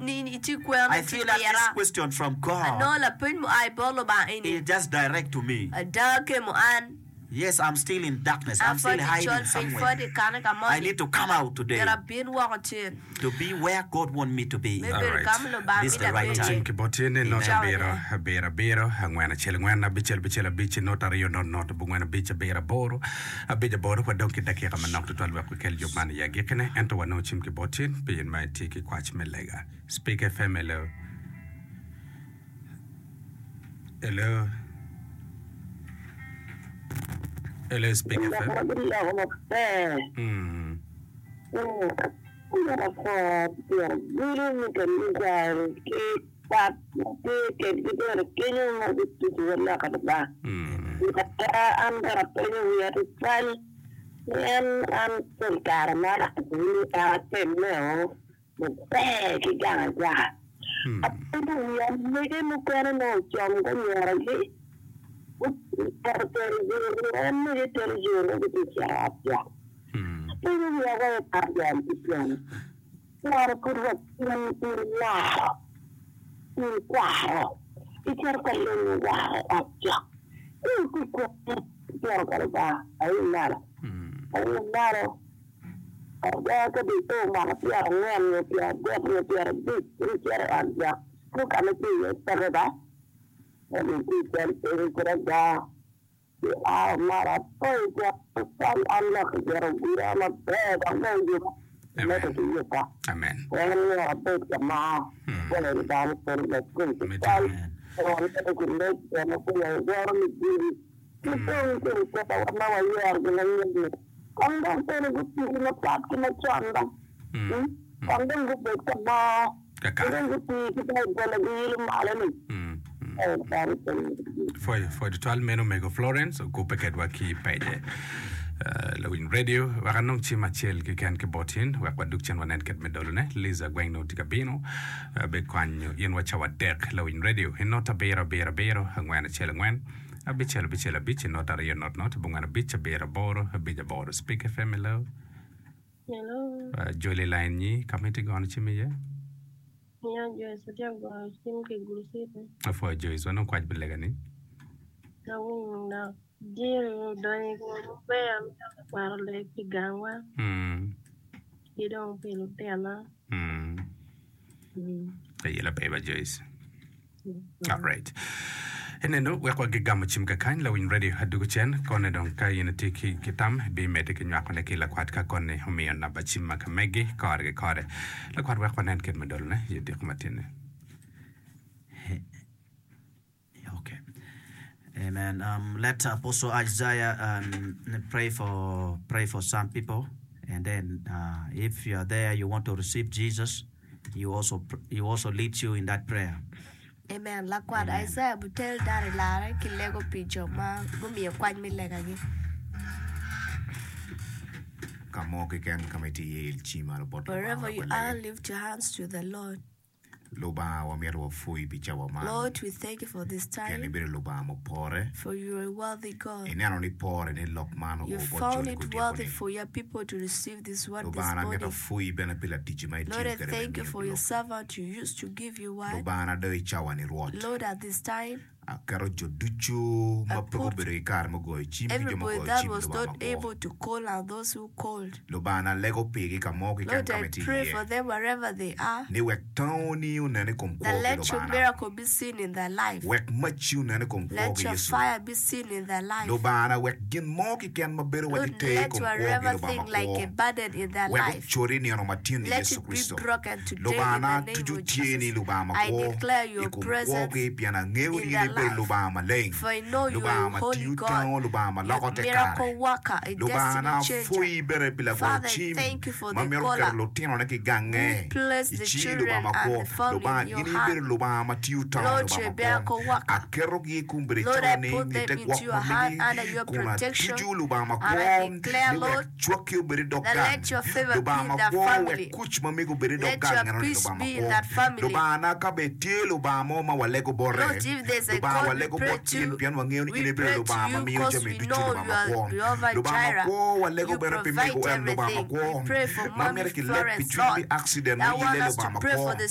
I feel that this question from God is just direct to me. Yes, I'm still in darkness. I'm still hiding somewhere. I need to come out today to be where God wants me to be. All right. This is the right time. Kibotini nota bero ngwana chele ngwana bichel nota rio nota bungwana bera boro kwa donki daki kama nokto tolwa kwa kel jobani ya gekene ento wano chim kibotin bin mai tiki kwach melega. Speak FM hello. Hello. Hello, Speak FM. Amen. For the 12 men Omega Florence go packet waki page Lowin Radio wakanong chimachel ki kan ke botin wa production wanen ket medolne Liza gwengno tikabino be kwanyo yen wacha wadek Lowin Radio hinota bera hangwana chelengwen bichel nota rio not bungana bicha bera boro bija boro Speak FM hello. Jolie line ni kamete gone chimiye. Yeah, Joyce, I think I'm going to see it. For Joyce, I'm not quite believing. No, dear, don't go where like the gangwa. You don't feel there. The yellow paper, Joyce. All right. And then we kwa gigamo chimka kan Lowin Radio haduguchen kone don ka tiki kitam bi mete kinywa kone kila kwat ka kone humiyon na bachima ka megi kare la kwat wakwa nen ket medol ne yedi kumatine. Okay. Amen. Let Apostle Isaiah pray for some people, and then if you are there, you want to receive Jesus, he also leads you in that prayer. Amen. Lakwad Isaiah butel dari lara kilego pijo ma gumi kwaj milega gi. Wherever you are, lift your hands to the Lord. Lord, we thank you for this time. For you are a worthy God. You found it worthy for your people to receive this word this morning. Lord, I thank you for your servant you used to give your word. Lord, at this time, I put everybody that was not able to call and those who called. Lord, I pray for them wherever they are. That let your miracle be seen in their life. Let your fire be seen in their life. Lord, let whatever thing like a burden in their life, let it be broken today in the name of Jesus. I declare your presence in their life. For I know you are a holy God, you're a miracle worker, a destiny changer. Father, thank you for the caller who placed the children and the family in your hand. Lord, you're a miracle worker. Lord, I put them into your hand under your protection, and I declare, Lord, that let your favor be in that family. Let your peace be in that family. Lord, if there's a God we pray to you because we know you are Jehovah Jireh. You provide everything. We pray for Mommy Florence, Lord. I want us to pray for the